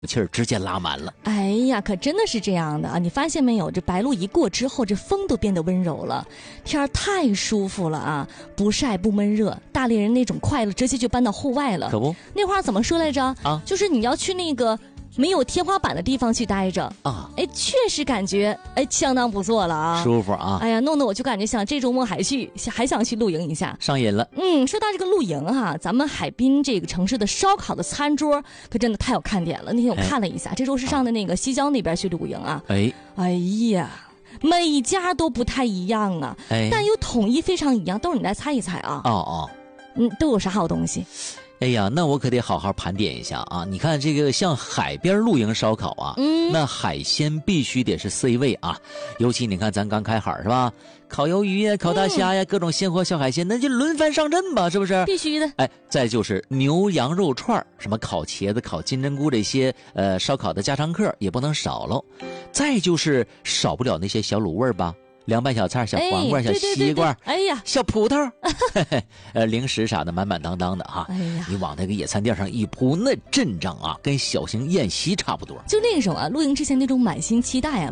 气儿直接拉满了。 哎呀，可真的是这样的啊！你发现没有，这白露一过之后，这风都变得温柔了，天儿太舒服了啊！不晒不闷热，大连人那种快乐直接就搬到户外了。 可不， 那话怎么说来着？ 啊， 就是你要去那个没有天花板的地方去待着啊， 哎，确实感觉相当不错了啊， 舒服啊！ 哎呀，弄得我就感觉想这周末还想去露营一下， 上瘾了。 说到这个露营哈，咱们海滨这个城市的烧烤的餐桌可真的太有看点了。那天我看了一下，这周是上的那个西郊那边去露营啊，哎呀，每家都不太一样啊，但又统一非常一样，都是你来猜一猜啊。都有啥好东西？ 哎呀，那我可得好好盘点一下啊！你看这个像海边露营烧烤啊，那海鲜必须得是 C 位啊，尤其你看咱刚开海是吧？烤鱿鱼呀、烤大虾呀，各种鲜活小海鲜，那就轮番上阵吧，是不是？ 必须的。 再就是牛羊肉串，什么烤茄子、烤金针菇这些烧烤的家常客也不能少喽。再就是少不了那些小卤味吧。凉拌小菜、小黄瓜、小西瓜， 哎呀， 小葡萄，零食啥的满满当当的哈。 哎呀， 你往那个野餐垫上一铺，那阵仗啊，跟小型宴席差不多。 就那种啊，露营之前那种满心期待啊。